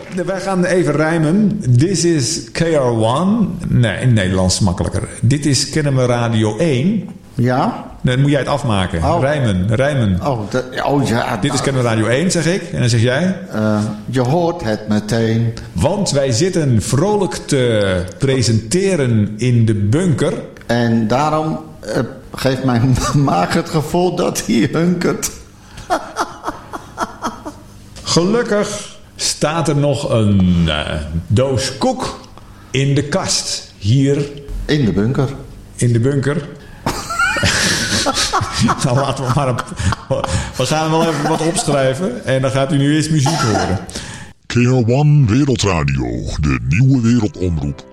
wij gaan even rijmen. This is KR1. Nee, in Nederlands makkelijker. Dit is Kennen we Radio 1. Ja? Dan moet jij het afmaken. Oh. Rijmen. Oh ja. Dit is Kennen we Radio 1, zeg ik. En dan zeg jij? Je hoort het meteen. Want wij zitten vrolijk te presenteren in de bunker. En daarom geeft mijn maag het gevoel dat hij hunkert. Gelukkig staat er nog een doos koek in de kast. Hier. In de bunker. In de bunker. Nou, laten we maar we gaan wel even wat opschrijven. En dan gaat u nu eerst muziek horen. KR1 Wereldradio, de nieuwe wereldomroep.